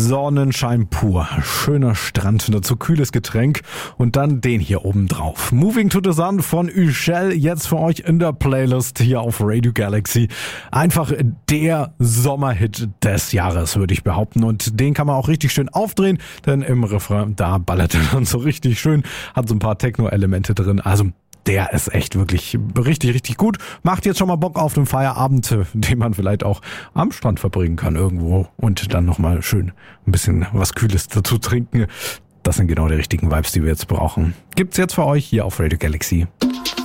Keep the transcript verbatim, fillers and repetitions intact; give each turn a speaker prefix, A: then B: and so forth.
A: Sonnenschein pur, schöner Strand, dazu kühles Getränk und dann den hier oben drauf. Moving to the Sun von Üschel, jetzt für euch in der Playlist hier auf Radio Galaxy. Einfach der Sommerhit des Jahres, würde ich behaupten, und den kann man auch richtig schön aufdrehen, denn im Refrain, da ballert er dann so richtig schön, hat so ein paar Techno-Elemente drin, also der ist echt wirklich richtig, richtig gut. Macht jetzt schon mal Bock auf den Feierabend, den man vielleicht auch am Strand verbringen kann irgendwo und dann nochmal schön ein bisschen was Kühles dazu trinken. Das sind genau die richtigen Vibes, die wir jetzt brauchen. Gibt's jetzt für euch hier auf Radio Galaxy.